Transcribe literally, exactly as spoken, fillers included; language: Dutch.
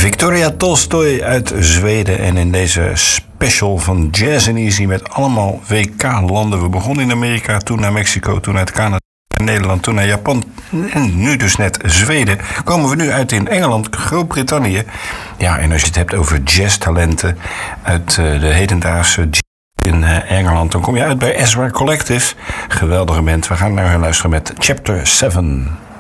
Victoria Tolstoy uit Zweden. En in deze special van Jazz and Easy met allemaal W K-landen. We begonnen in Amerika, toen naar Mexico, toen uit Canada, naar Nederland, toen naar Japan. En nu dus net Zweden. Komen we nu uit in Engeland, Groot-Brittannië. Ja, en als je het hebt over jazztalenten uit de hedendaagse jazz in Engeland, dan kom je uit bij Ezra Collective. Geweldige band. We gaan naar hun luisteren met Chapter zeven.